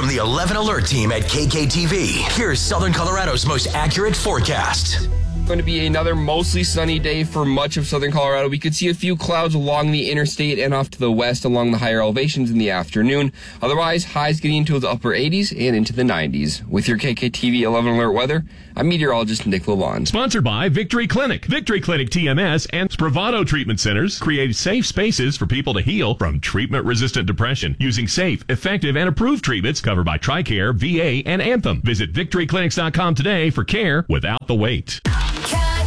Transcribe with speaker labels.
Speaker 1: From the 11 Alert team at KKTV, here's Southern Colorado's most accurate forecast.
Speaker 2: Going to be another mostly sunny day for much of southern Colorado. We could see a few clouds along the interstate and off to the west along the higher elevations in the afternoon. Otherwise, highs getting into the upper 80s and into the 90s. With your KKTV 11 Alert weather, I'm meteorologist Nick Lalonde.
Speaker 3: Sponsored by Victory Clinic. Victory Clinic TMS and Spravato Treatment Centers create safe spaces for people to heal from treatment-resistant depression using safe, effective, and approved treatments covered by TRICARE, VA, and Anthem. Visit victoryclinics.com today for care without the wait.